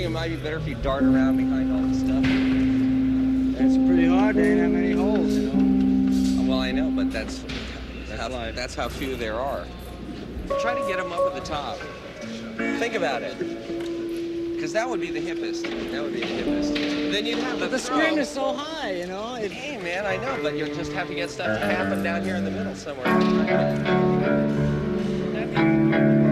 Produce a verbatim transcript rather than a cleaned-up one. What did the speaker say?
think it might be better if you dart around behind all the stuff? It's pretty hard. There ain't that many holes, you know. Well, I know, but that's That's how, life. that's how few there are. Try to get them up at the top. Think about it. Because that would be the hippest. That would be the hippest. Then you'd have the, The throw. screen is so high, you know. It, Hey, man, I know, but you'll just have to get stuff to happen down here in the middle somewhere.